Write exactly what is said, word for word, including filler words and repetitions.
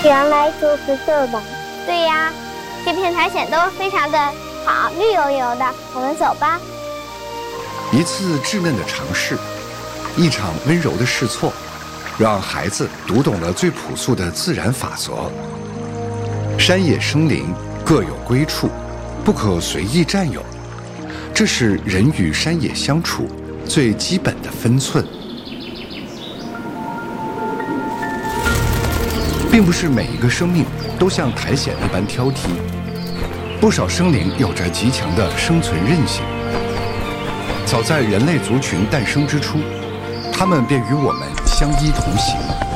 原来就是这吧？ 对呀，这片苔藓都非常的好，绿油油的。我们走吧。 一次稚嫩的尝试，一场温柔的试错，让孩子读懂了最朴素的自然法则：山野生灵各有归处，不可随意占有。这是人与山野相处最基本的分寸。并不是每一个生命都像苔藓一般挑剔，不少生灵有着极强的生存韧性。早在人类族群诞生之初，它们便与我们相依同行。